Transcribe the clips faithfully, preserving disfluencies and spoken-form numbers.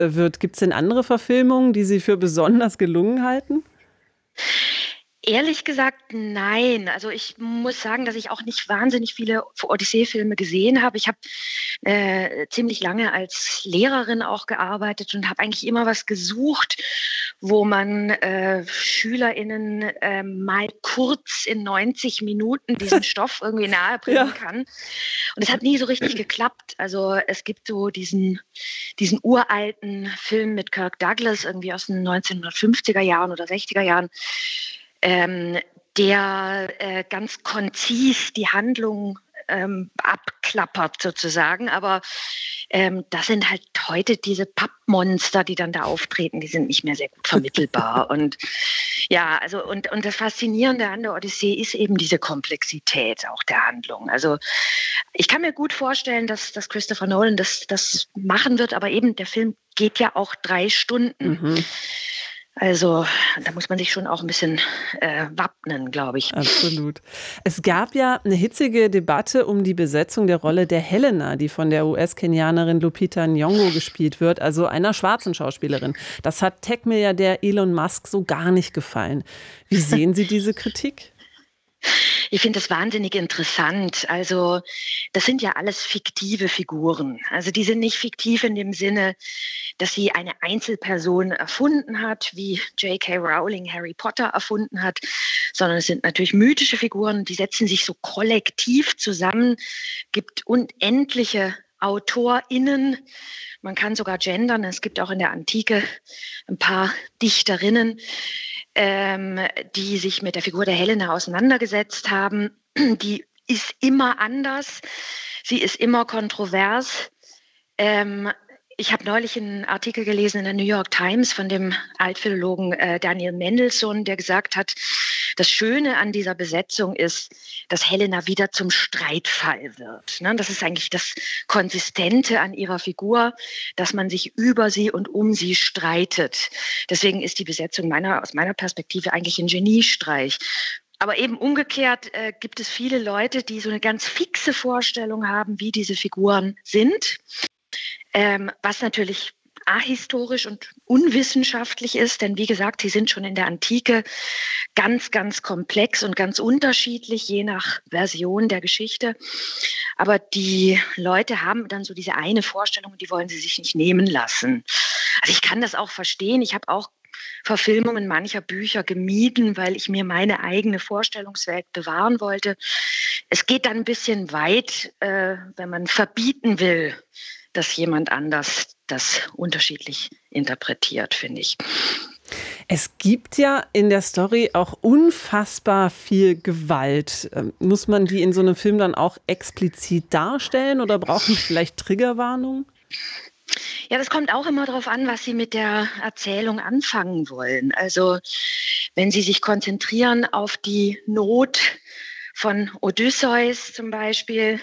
wird. Gibt es denn andere Verfilmungen, die Sie für besonders gelungen halten? Ehrlich gesagt, nein. Also ich muss sagen, dass ich auch nicht wahnsinnig viele Odyssee-Filme gesehen habe. Ich habe äh, ziemlich lange als Lehrerin auch gearbeitet und habe eigentlich immer was gesucht, wo man äh, SchülerInnen äh, mal kurz in neunzig Minuten diesen Stoff irgendwie nahebringen Ja. kann. Und es hat nie so richtig geklappt. Also es gibt so diesen, diesen uralten Film mit Kirk Douglas, irgendwie aus den neunzehnhundertfünfziger Jahren oder sechziger Jahren, ähm, der äh, ganz konzis die Handlung ähm, abklappert sozusagen. Aber ähm, das sind halt heute diese Pappmonster, die dann da auftreten, die sind nicht mehr sehr gut vermittelbar. Und ja, also und, und das Faszinierende an der Odyssee ist eben diese Komplexität auch der Handlung. Also ich kann mir gut vorstellen, dass, dass Christopher Nolan das, das machen wird, aber eben der Film geht ja auch drei Stunden. Mhm. Also da muss man sich schon auch ein bisschen äh, wappnen, glaube ich. Absolut. Es gab ja eine hitzige Debatte um die Besetzung der Rolle der Helena, die von der U S-Kenianerin Lupita Nyong'o gespielt wird, also einer schwarzen Schauspielerin. Das hat Tech-Milliardär Elon Musk so gar nicht gefallen. Wie sehen Sie diese Kritik? Ich finde das wahnsinnig interessant. Also das sind ja alles fiktive Figuren. Also die sind nicht fiktiv in dem Sinne, dass sie eine Einzelperson erfunden hat, wie J K. Rowling Harry Potter erfunden hat, sondern es sind natürlich mythische Figuren, die setzen sich so kollektiv zusammen, gibt unendliche AutorInnen. Man kann sogar gendern. Es gibt auch in der Antike ein paar Dichterinnen, ähm, die sich mit der Figur der Helena auseinandergesetzt haben. Die ist immer anders. Sie ist immer kontrovers. Ähm, ich habe neulich einen Artikel gelesen in der New York Times von dem Altphilologen äh, Daniel Mendelssohn, der gesagt hat, das Schöne an dieser Besetzung ist, dass Helena wieder zum Streitfall wird. Ne? Das ist eigentlich das Konsistente an ihrer Figur, dass man sich über sie und um sie streitet. Deswegen ist die Besetzung meiner, aus meiner Perspektive eigentlich ein Geniestreich. Aber eben umgekehrt äh, gibt es viele Leute, die so eine ganz fixe Vorstellung haben, wie diese Figuren sind. Ähm, was natürlich ahistorisch und unwissenschaftlich ist, denn wie gesagt, die sind schon in der Antike ganz, ganz komplex und ganz unterschiedlich, je nach Version der Geschichte. Aber die Leute haben dann so diese eine Vorstellung, die wollen sie sich nicht nehmen lassen. Also ich kann das auch verstehen. Ich habe auch Verfilmungen mancher Bücher gemieden, weil ich mir meine eigene Vorstellungswelt bewahren wollte. Es geht dann ein bisschen weit, äh, wenn man verbieten will, dass jemand anders das unterschiedlich interpretiert, finde ich. Es gibt ja in der Story auch unfassbar viel Gewalt. Ähm, muss man die in so einem Film dann auch explizit darstellen oder brauchen die vielleicht Triggerwarnungen? Ja, das kommt auch immer darauf an, was Sie mit der Erzählung anfangen wollen. Also wenn Sie sich konzentrieren auf die Not von Odysseus zum Beispiel,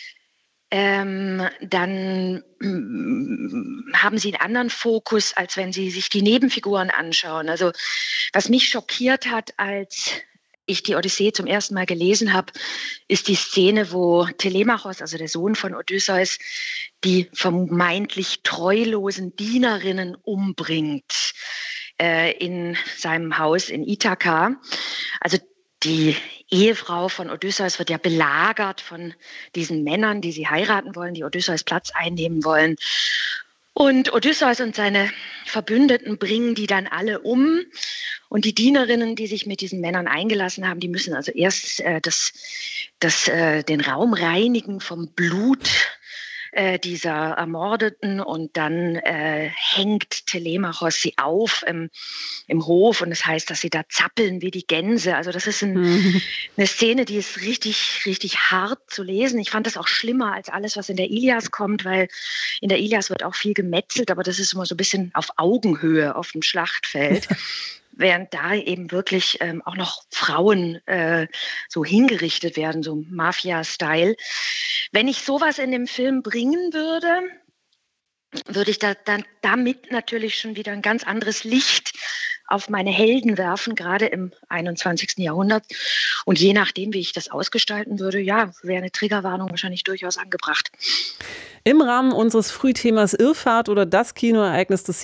ähm, dann mm, haben Sie einen anderen Fokus, als wenn Sie sich die Nebenfiguren anschauen. Also was mich schockiert hat, als ich die Odyssee zum ersten Mal gelesen habe, ist die Szene, wo Telemachos, also der Sohn von Odysseus, die vermeintlich treulosen Dienerinnen umbringt äh, in seinem Haus in Ithaka. Also die Ehefrau von Odysseus wird ja belagert von diesen Männern, die sie heiraten wollen, die Odysseus Platz einnehmen wollen. Und Odysseus und seine Verbündeten bringen die dann alle um. Und die Dienerinnen, die sich mit diesen Männern eingelassen haben, die müssen also erst äh, das, das, äh, den Raum reinigen vom Blut äh, dieser Ermordeten und dann äh, hängt Telemachos sie auf im, im Hof und das heißt, dass sie da zappeln wie die Gänse. Also das ist ein, Mhm. eine Szene, die ist richtig, richtig hart zu lesen. Ich fand das auch schlimmer als alles, was in der Ilias kommt, weil in der Ilias wird auch viel gemetzelt, aber das ist immer so ein bisschen auf Augenhöhe auf dem Schlachtfeld. Während da eben wirklich ähm, auch noch Frauen äh, so hingerichtet werden, so Mafia-Style. Wenn ich sowas in dem Film bringen würde, würde ich da dann damit natürlich schon wieder ein ganz anderes Licht auf meine Helden werfen, gerade im einundzwanzigsten Jahrhundert. Und je nachdem, wie ich das ausgestalten würde, ja, wäre eine Triggerwarnung wahrscheinlich durchaus angebracht. Im Rahmen unseres Frühthemas Irrfahrt oder das Kinoereignis des